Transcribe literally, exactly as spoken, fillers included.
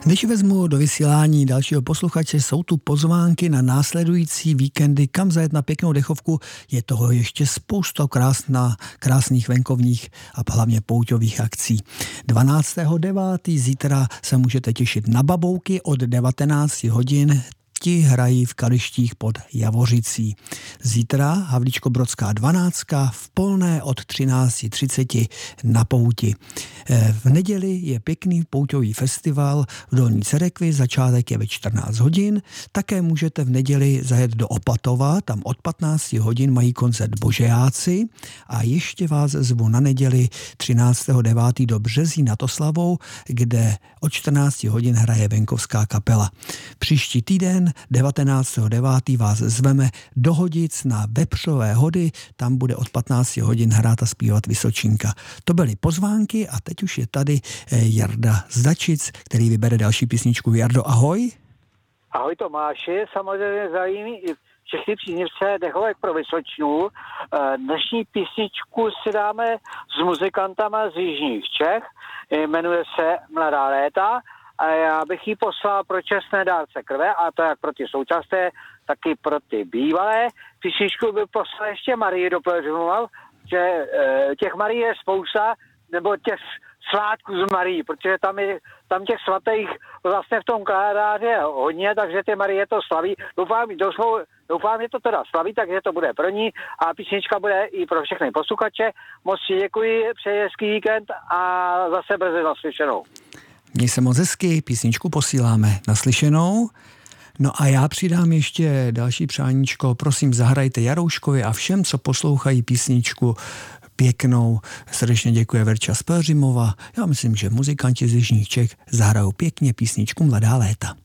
Když vezmu do vysílání dalšího posluchače, jsou tu pozvánky na následující víkendy, kam zajet na pěknou dechovku. Je toho ještě spousta krásná, krásných venkovních a hlavně pouťových akcí. dvanáctého devátého zítra se můžete těšit na Babouky od devatenáct hodin. Ti hrají v Kalištích pod Javořicí. Zítra Havlíčkobrodská dvanáctka v Polné od třináct třicet na pouti. V neděli je pěkný pouťový festival v Dolní Cerekvi, začátek je ve čtrnáct hodin. Také můžete v neděli zajet do Opatova, tam od patnáct hodin mají koncert Božejáci a ještě vás zvu na neděli třináctého devátého do Březí nad Oslavou, kde od čtrnáct hodin hraje venkovská kapela. Příští týden devatenáctého devátého vás zveme do Hodic na Vepřové hody, tam bude od patnáct hodin hrát a zpívat Vysočinka. To byly pozvánky a teď už je tady Jarda Zdačic, který vybere další písničku. Jardo, ahoj. Ahoj Tomáši, samozřejmě zajímí všechny příznivce dechovek pro Vysočinu. Dnešní písničku si dáme s muzikantama z jižních Čech, jmenuje se Mladá léta. A já bych jí poslal pro čestné dárce krve, a to jak pro ty současné, tak i pro ty bývalé. Písničku bych poslal ještě Marii, doplňoval, že těch Marí je spousta, nebo těch svátků z Marí, protože tam, je, tam těch svatých vlastně v tom kalendáři je hodně, takže ty Marie to slaví. Doufám, doslou, doufám, že to teda slaví, takže to bude pro ní a písnička bude i pro všechny posluchače. Moc si děkuji, přeji hezký víkend a zase brzy naslyšenou. Měj se moc hezky, písničku posíláme naslyšenou. No a já přidám ještě další přáníčko. Prosím, zahrajte Jarouškovi a všem, co poslouchají písničku pěknou. Srdečně děkuje Verča z Pelřimova. Já myslím, že muzikanti z jižních Čech zahrajou pěkně písničku Mladá léta.